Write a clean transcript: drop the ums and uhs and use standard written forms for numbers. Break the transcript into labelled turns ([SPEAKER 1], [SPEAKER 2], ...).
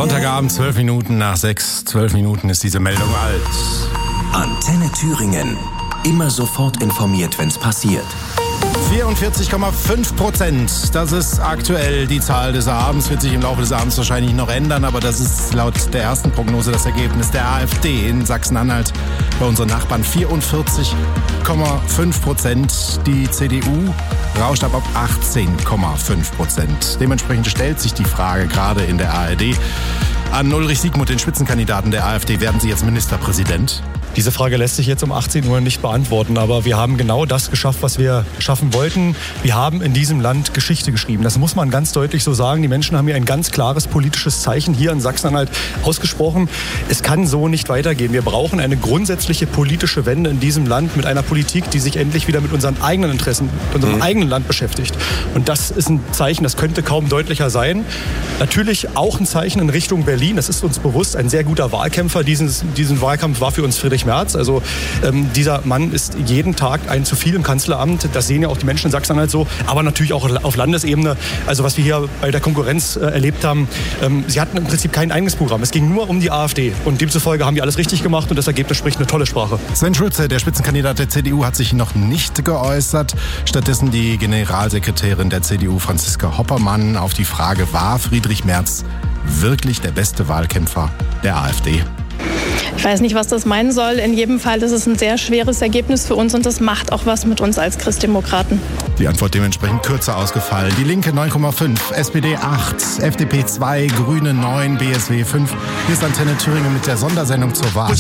[SPEAKER 1] Sonntagabend, 12 Minuten nach 6. 12 Minuten ist diese Meldung alt.
[SPEAKER 2] Antenne Thüringen. Immer sofort informiert, wenn's passiert.
[SPEAKER 1] 44,5%. Das ist aktuell die Zahl des Abends. Wird sich im Laufe des Abends wahrscheinlich noch ändern, aber das ist laut der ersten Prognose das Ergebnis der AfD in Sachsen-Anhalt bei unseren Nachbarn. 44,5%. Die CDU rauscht ab 18,5%. Dementsprechend stellt sich die Frage gerade in der ARD an Ulrich Siegmund, den Spitzenkandidaten der AfD. Werden Sie jetzt Ministerpräsident?
[SPEAKER 3] Diese Frage lässt sich jetzt um 18 Uhr nicht beantworten, aber wir haben genau das geschafft, was wir schaffen wollten. Wir haben in diesem Land Geschichte geschrieben. Das muss man ganz deutlich so sagen. Die Menschen haben hier ein ganz klares politisches Zeichen hier in Sachsen-Anhalt ausgesprochen. Es kann so nicht weitergehen. Wir brauchen eine grundsätzliche politische Wende in diesem Land mit einer Politik, die sich endlich wieder mit unseren eigenen Interessen, mit unserem eigenen Land beschäftigt. Und das ist ein Zeichen, das könnte kaum deutlicher sein. Natürlich auch ein Zeichen in Richtung Berlin. Das ist uns bewusst. Ein sehr guter Wahlkämpfer. Diesen Wahlkampf war für uns Friedrich Merz. Also dieser Mann ist jeden Tag ein zu viel im Kanzleramt. Das sehen ja auch die Menschen in Sachsen-Anhalt so. Aber natürlich auch auf Landesebene. Also was wir hier bei der Konkurrenz erlebt haben, sie hatten im Prinzip kein eigenes Programm. Es ging nur um die AfD. Und demzufolge haben die alles richtig gemacht und das Ergebnis spricht eine tolle Sprache.
[SPEAKER 1] Sven Schulze, der Spitzenkandidat der CDU, hat sich noch nicht geäußert. Stattdessen die Generalsekretärin der CDU, Franziska Hoppermann, auf die Frage, war Friedrich Merz wirklich der beste Wahlkämpfer der AfD?
[SPEAKER 4] Ich weiß nicht, was das meinen soll. In jedem Fall ist es ein sehr schweres Ergebnis für uns und das macht auch was mit uns als Christdemokraten.
[SPEAKER 1] Die Antwort dementsprechend kürzer ausgefallen. Die Linke 9,5, SPD 8, FDP 2, Grüne 9, BSW 5. Hier ist Antenne Thüringen mit der Sondersendung zur Wahl.